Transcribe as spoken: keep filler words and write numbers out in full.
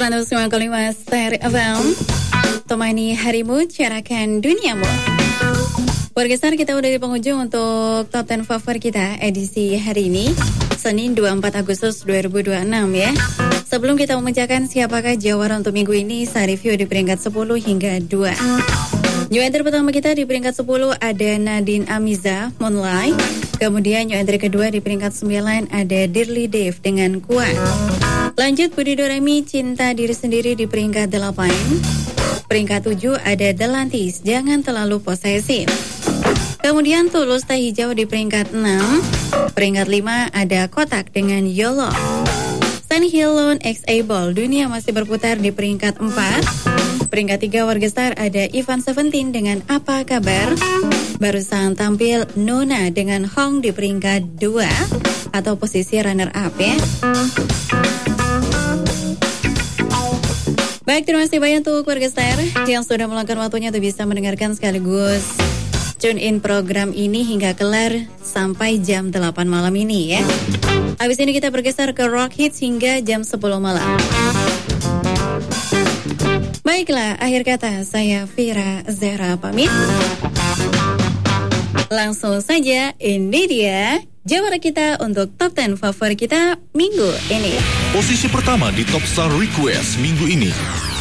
seratus sembilan koma lima Ster F M. Temani harimu, carakan duniamu. Warga Star, kita udah di penghujung untuk Top sepuluh Favorit kita edisi hari ini, Senin dua puluh empat Agustus dua ribu dua puluh enam ya. Sebelum kita memecahkan siapakah jawara untuk minggu ini, saya review di peringkat sepuluh hingga dua. New entry pertama kita di peringkat sepuluh ada Nadine Amiza, Moonlight. Kemudian new entry kedua di peringkat sembilan ada Dearly Dave dengan Kuat. Lanjut Budi Doremi, Cinta Diri Sendiri di peringkat delapan. Peringkat tujuh ada Delantis, Jangan Terlalu Posesif. Kemudian Tulus Teh Hijau di peringkat enam. Peringkat lima ada Kotak dengan YOLO. Sunny Hilon X Able, Dunia Masih Berputar di peringkat empat. Peringkat tiga Warga Star ada Ivan Seventeen dengan Apa Kabar. Barusan tampil Nona dengan Hong di peringkat dua atau posisi runner up ya. Baik, terima kasih banyak untuk Warga Star yang sudah meluangkan waktunya untuk bisa mendengarkan sekaligus tune in program ini hingga kelar sampai jam delapan malam ini ya. Habis ini kita bergeser ke Rock Hits hingga jam sepuluh malam. Baiklah, akhir kata saya Fira Zahra pamit. Langsung saja, ini dia jawara kita untuk Top sepuluh Favorit kita minggu ini. Posisi pertama di Top Star Request minggu ini.